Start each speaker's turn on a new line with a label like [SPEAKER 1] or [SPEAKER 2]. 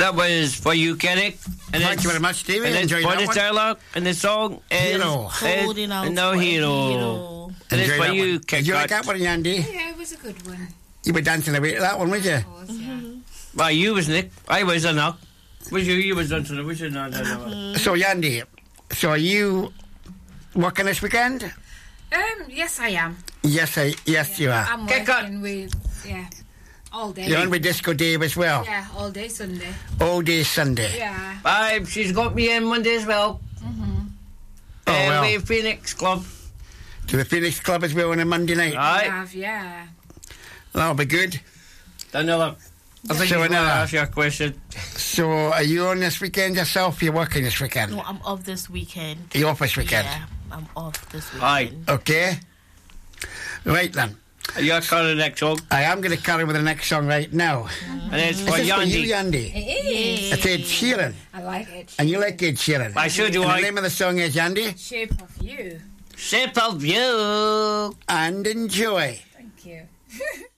[SPEAKER 1] That was for you, Kennick. And
[SPEAKER 2] Thank you very much, Stevie.
[SPEAKER 1] And it's
[SPEAKER 2] Enjoyed
[SPEAKER 1] for
[SPEAKER 2] that
[SPEAKER 1] the
[SPEAKER 2] one.
[SPEAKER 1] dialogue, and the song is
[SPEAKER 2] Hero.
[SPEAKER 3] Holding out
[SPEAKER 1] No
[SPEAKER 3] for a
[SPEAKER 1] Hero.
[SPEAKER 3] hero.
[SPEAKER 1] And it's
[SPEAKER 2] Enjoy
[SPEAKER 1] for
[SPEAKER 2] that
[SPEAKER 1] you,
[SPEAKER 2] one. Did you like that
[SPEAKER 1] Kick.
[SPEAKER 2] one, Yandy?
[SPEAKER 4] Yeah, it was a good one.
[SPEAKER 2] You were dancing away to that one, was you?
[SPEAKER 4] Of course, yeah.
[SPEAKER 1] Well, you was Nick. I was a knock. Was you? You was dancing away. No.
[SPEAKER 2] So, Yandy, so are you working this weekend?
[SPEAKER 4] Yes, I am.
[SPEAKER 2] Yes, you are.
[SPEAKER 4] I'm
[SPEAKER 1] Kick
[SPEAKER 4] working with, all day.
[SPEAKER 2] You're on with Disco Dave as well?
[SPEAKER 4] Yeah, all day Sunday.
[SPEAKER 2] All day Sunday.
[SPEAKER 4] Yeah.
[SPEAKER 1] Bye. She's got me in Monday as well.
[SPEAKER 2] Oh, well.
[SPEAKER 1] With Phoenix Club.
[SPEAKER 2] To the Phoenix Club as well on a Monday night.
[SPEAKER 1] Aye.
[SPEAKER 4] Have, yeah.
[SPEAKER 2] That'll be good.
[SPEAKER 1] Another. I think
[SPEAKER 2] So
[SPEAKER 1] you want to
[SPEAKER 2] another.
[SPEAKER 1] ask your question.
[SPEAKER 2] So, are you on this weekend yourself? You're working this weekend?
[SPEAKER 3] No, I'm off this weekend.
[SPEAKER 2] You're off this weekend?
[SPEAKER 3] Yeah, I'm off this weekend.
[SPEAKER 1] Aye.
[SPEAKER 2] Okay. Right then.
[SPEAKER 1] You're calling the next song.
[SPEAKER 2] I am going to carry with the next song right now.
[SPEAKER 1] And it's
[SPEAKER 2] This
[SPEAKER 1] for
[SPEAKER 2] is for you,
[SPEAKER 1] Yandy.
[SPEAKER 2] Yandy.
[SPEAKER 4] It is.
[SPEAKER 2] It's Ed Sheeran.
[SPEAKER 4] I like it.
[SPEAKER 2] And you like Ed Sheeran.
[SPEAKER 1] I sure do.
[SPEAKER 2] And the
[SPEAKER 1] I
[SPEAKER 2] name of the song is Yandy.
[SPEAKER 4] Shape of you.
[SPEAKER 1] Shape of You.
[SPEAKER 2] And enjoy.
[SPEAKER 4] Thank you.